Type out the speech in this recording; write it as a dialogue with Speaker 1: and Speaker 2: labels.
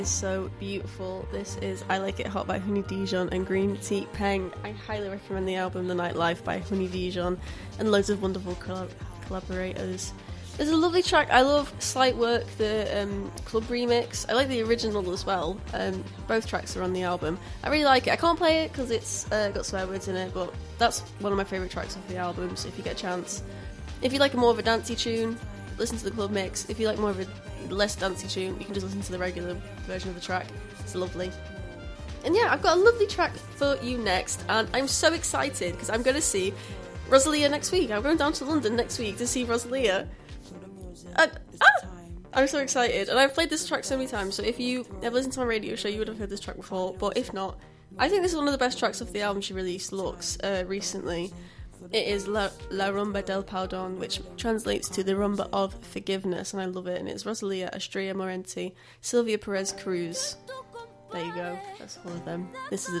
Speaker 1: It's so beautiful. This is I Like It Hot by Honey Dijon and Green Tea Peng. I highly recommend the album The Nightlife by Honey Dijon and loads of wonderful collaborators. There's a lovely track. I love Slight Work, the club remix. I like the original as well. Both tracks are on the album. I really like it. I can't play it because it's got swear words in it, but that's one of my favourite tracks off the album, so if you get a chance. If you like more of a dancey tune, listen to the club mix. If you like more of a less dancey tune, you can just listen to the regular version of the track. It's lovely. And yeah, I've got a lovely track for you next, and I'm so excited because I'm going to see Rosalia next week. I'm going down to London next week to see Rosalia. I'm so excited, and I've played this track so many times, so if you have listened to my radio show you would have heard this track before, but if not, I think this is one of the best tracks of the album she released, Lux, recently. It is La Rumba del Pardon, which translates to the Rumba of Forgiveness, and I love it. And it's Rosalia, Estrella Morente, Sylvia Perez Cruz. There you go, that's all of them. This is a